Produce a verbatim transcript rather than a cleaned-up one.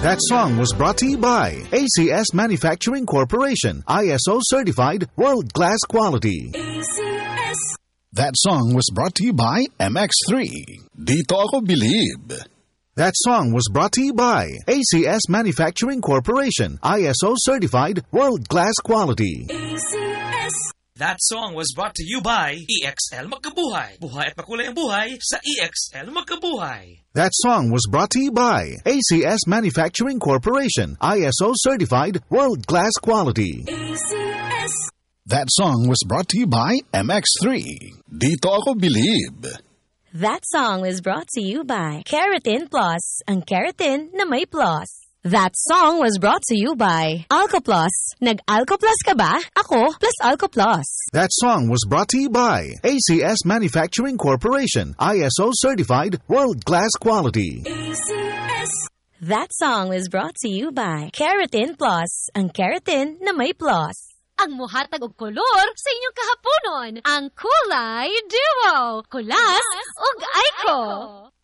That song was brought to you by A C S Manufacturing Corporation, I S O certified, world-class quality. A C S. That song was brought to you by M X three. Dito ako bilib. That song was brought to you by A C S Manufacturing Corporation, I S O certified, world-class quality. A C S. That song was brought to you by E X L Magkabuhay. Buhay at makulay ang buhay sa E X L Magkabuhay. That song was brought to you by A C S Manufacturing Corporation, I S O certified, world-class quality. A C S. That song was brought to you by M X three. Dito ako bilib. That song was brought to you by Keratin Plus, ang keratin na may plus. That song was brought to you by AlcoPlus. Nag-AlcoPlus ka ba? Ako plus AlcoPlus. That song was brought to you by A C S Manufacturing Corporation, I S O certified, world-class quality. A C S. That song was brought to you by Keratin Plus, ang keratin na may plus. Ang muhatag og kolor sa inyong kahaponon, ang Kulay Duo. Kulas ug Aiko.